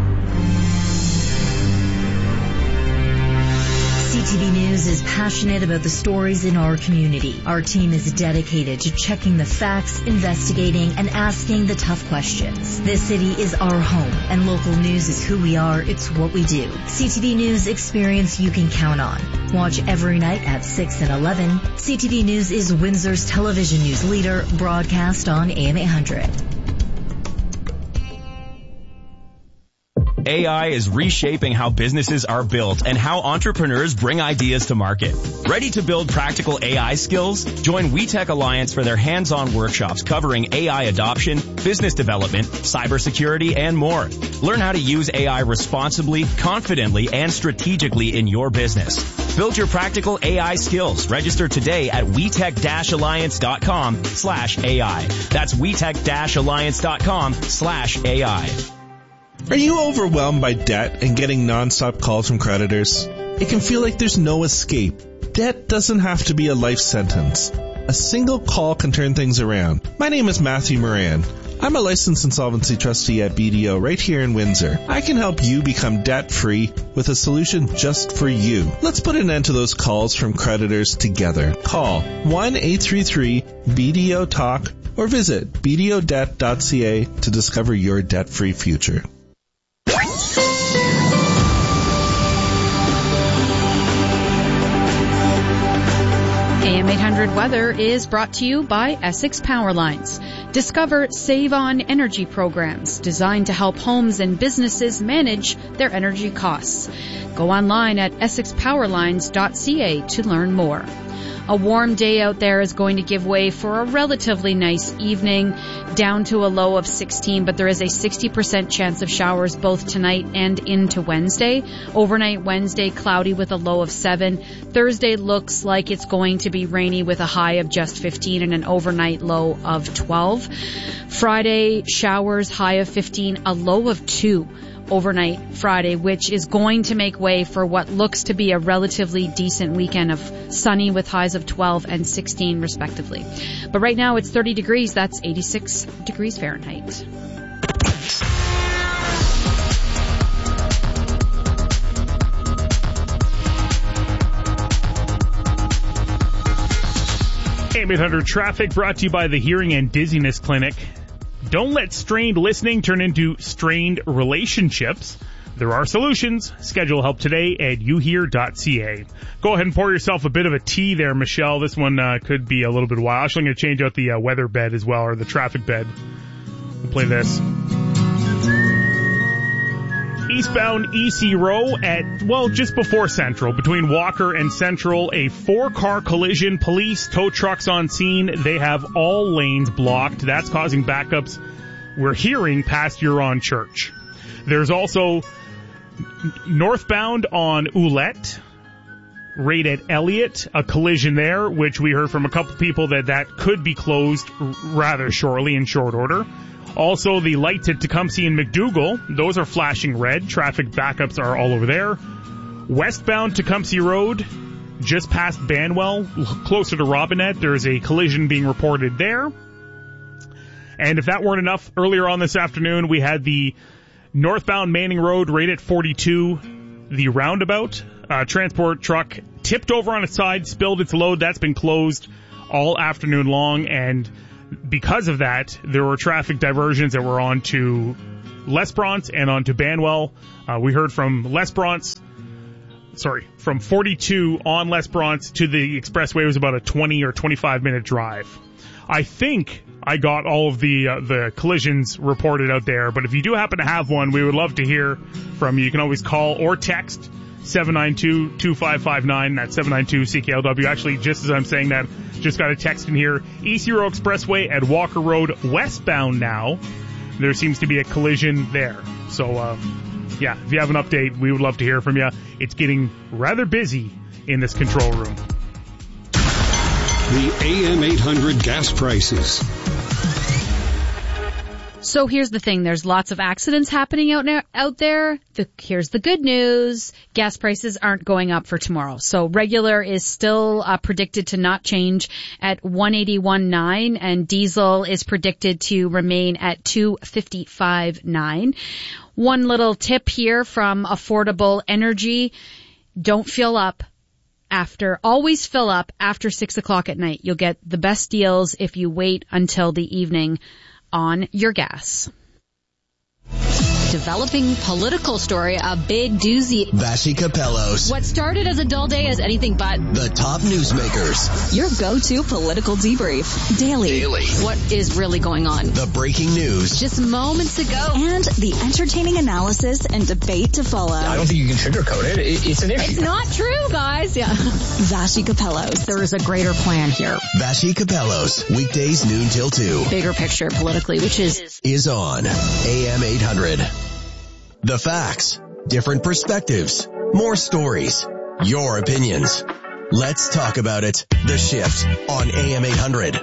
CTV News is passionate about the stories in our community. Our team is dedicated to checking the facts, investigating, and asking the tough questions. This city is our home, and local news is who we are. It's what we do. CTV News experience you can count on. Watch every night at 6 and 11. CTV News is Windsor's television news leader, broadcast on AM 800. AI is reshaping how businesses are built and how entrepreneurs bring ideas to market. Ready to build practical AI skills? Join WeTech Alliance for their hands-on workshops covering AI adoption, business development, cybersecurity, and more. Learn how to use AI responsibly, confidently, and strategically in your business. Build your practical AI skills. Register today at WeTech-Alliance.com/AI. That's WeTech-Alliance.com/AI. Are you overwhelmed by debt and getting nonstop calls from creditors? It can feel like there's no escape. Debt doesn't have to be a life sentence. A single call can turn things around. My name is Matthew Moran. I'm a licensed insolvency trustee at BDO right here in Windsor. I can help you become debt-free with a solution just for you. Let's put an end to those calls from creditors together. Call 1-833-BDO-TALK or visit bdodebt.ca to discover your debt-free future. AM 800 Weather is brought to you by Essex Power Lines. Discover Save On Energy programs designed to help homes and businesses manage their energy costs. Go online at essexpowerlines.ca to learn more. A warm day out there is going to give way for a relatively nice evening, down to a low of 16, but there is a 60% chance of showers both tonight and into Wednesday. Overnight Wednesday, cloudy with a low of 7. Thursday looks like it's going to be rainy with a high of just 15 and an overnight low of 12. Friday, showers, high of 15, a low of 2. Overnight Friday, which is going to make way for what looks to be a relatively decent weekend of sunny with highs of 12 and 16 respectively. But right now it's 30 degrees. That's 86 degrees Fahrenheit. AM 800 traffic brought to you by the Hearing and Dizziness Clinic. Don't let strained listening turn into strained relationships. There are solutions. Schedule help today at youhear.ca. Go ahead and pour yourself a bit of a tea there, Michelle. This one could be a little bit wild. Actually, I'm going to change out the weather bed as well, or the traffic bed. We'll play this. Eastbound EC Row at, well, just before Central, between Walker and Central, a 4-car collision. Police, tow trucks on scene. They have all lanes blocked. That's causing backups, we're hearing, past Huron Church. There's also northbound on Ouellette, right at Elliott, a collision there, which we heard from a couple people that could be closed rather shortly, in short order. Also, the lights at Tecumseh and McDougall, those are flashing red. Traffic backups are all over there. Westbound Tecumseh Road, just past Banwell, closer to Robinette, there's a collision being reported there. And if that weren't enough, earlier on this afternoon, we had the northbound Manning Road right at 42, the roundabout. Transport truck tipped over on its side, spilled its load. That's been closed all afternoon long, and because of that, there were traffic diversions that were on to L'Esperance and on to Banwell. We heard from from 42 on L'Esperance to the expressway was about a 20 or 25 minute drive. I think I got all of the collisions reported out there, but if you do happen to have one, we would love to hear from you. You can always call or text 792-2559. That's 792-CKLW. Actually, just as I'm saying that, just got a text in here. East Hero Expressway at Walker Road westbound now. There seems to be a collision there. So, yeah, if you have an update, we would love to hear from you. It's getting rather busy in this control room. The AM 800 gas prices. So here's the thing. There's lots of accidents happening out there. Here's the good news. Gas prices aren't going up for tomorrow. So regular is still predicted to not change at $181.9, and diesel is predicted to remain at $255.9. One little tip here from Affordable Energy. Don't fill up always fill up after 6 o'clock at night. You'll get the best deals if you wait until the evening on your gas. Developing political story, a big doozy. Vassy Capellos. What started as a dull day is anything but. The top newsmakers. Your go-to political debrief. Daily. What is really going on? The breaking news. Just moments ago. And the entertaining analysis and debate to follow. I don't think you can sugarcoat it. It's an issue. It's not true, guys. Yeah. Vassy Capellos. There is a greater plan here. Vassy Capellos. Weekdays noon till 2. Bigger picture politically, which is on AM 800. The facts, different perspectives, more stories, your opinions. Let's talk about it. The Shift on AM 800.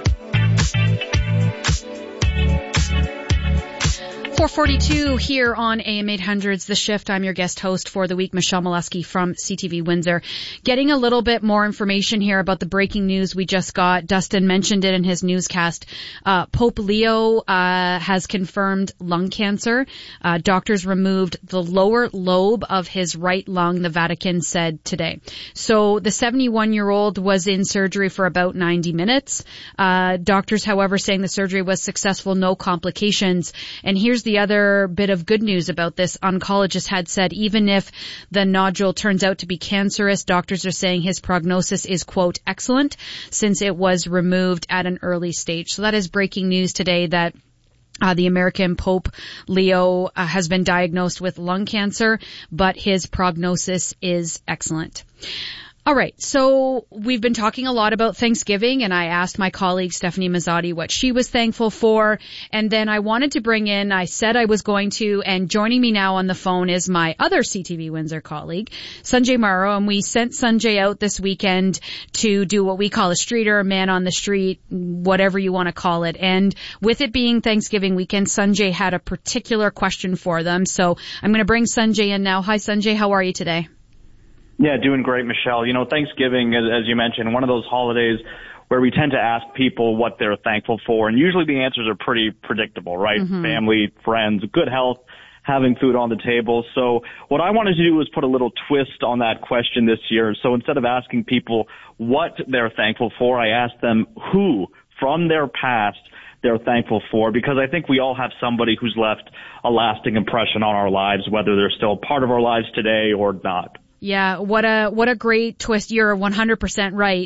4:42 here on AM 800's The Shift. I'm your guest host for the week, Michelle Molesky from CTV Windsor. Getting a little bit more information here about the breaking news we just got. Dustin mentioned it in his newscast. Pope Leo has confirmed lung cancer. Doctors removed the lower lobe of his right lung, the Vatican said today. So the 71-year-old was in surgery for about 90 minutes. Doctors, however, saying the surgery was successful, no complications. And here's the other bit of good news about this. Oncologist had said even if the nodule turns out to be cancerous, doctors are saying his prognosis is, quote, excellent, since it was removed at an early stage. So that is breaking news today that the American Pope Leo has been diagnosed with lung cancer, but his prognosis is excellent. All right, so we've been talking a lot about Thanksgiving, and I asked my colleague Stephanie Mazzotti what she was thankful for, and then I wanted to bring in, I said I was going to, and joining me now on the phone is my other CTV Windsor colleague, Sanjay Morrow, and we sent Sanjay out this weekend to do what we call a streeter, a man on the street, whatever you want to call it, and with it being Thanksgiving weekend, Sanjay had a particular question for them, so I'm going to bring Sanjay in now. Hi Sanjay, how are you today? Yeah, doing great, Michelle. You know, Thanksgiving, as you mentioned, one of those holidays where we tend to ask people what they're thankful for, and usually the answers are pretty predictable, right? Mm-hmm. Family, friends, good health, having food on the table. So what I wanted to do was put a little twist on that question this year. So instead of asking people what they're thankful for, I asked them who from their past they're thankful for, because I think we all have somebody who's left a lasting impression on our lives, whether they're still part of our lives today or not. Yeah, what a great twist. You're 100% right.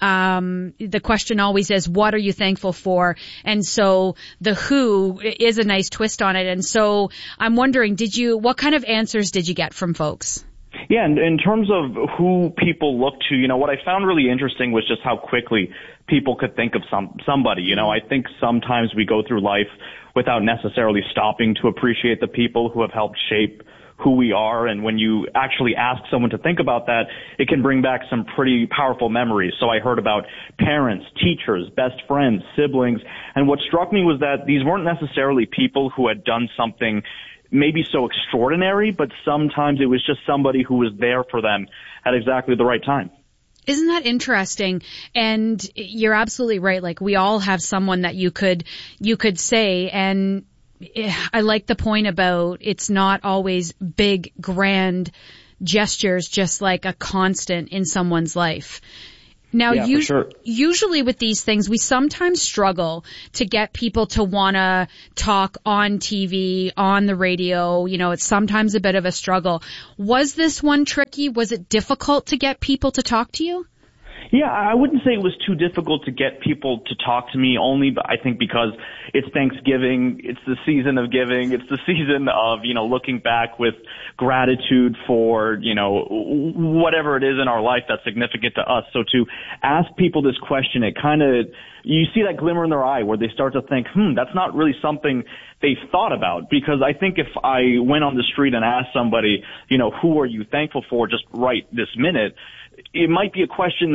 The question always is, what are you thankful for? And so the who is a nice twist on it. And so I'm wondering, what kind of answers did you get from folks? Yeah, and in terms of who people look to, you know, what I found really interesting was just how quickly people could think of somebody. You know, I think sometimes we go through life without necessarily stopping to appreciate the people who have helped shape who we are. And when you actually ask someone to think about that, it can bring back some pretty powerful memories. So I heard about parents, teachers, best friends, siblings. And what struck me was that these weren't necessarily people who had done something maybe so extraordinary, but sometimes it was just somebody who was there for them at exactly the right time. Isn't that interesting? And you're absolutely right. Like, we all have someone that you could say, and I like the point about it's not always big, grand gestures, just like a constant in someone's life. Now, usually with these things, we sometimes struggle to get people to want to talk on TV, on the radio. You know, it's sometimes a bit of a struggle. Was this one tricky? Was it difficult to get people to talk to you? Yeah, I wouldn't say it was too difficult to get people to talk to me, only I think because it's Thanksgiving, it's the season of giving, it's the season of, you know, looking back with gratitude for, you know, whatever it is in our life that's significant to us. So to ask people this question, it kind of, you see that glimmer in their eye where they start to think, that's not really something they've thought about. Because I think if I went on the street and asked somebody, you know, who are you thankful for just right this minute, it might be a question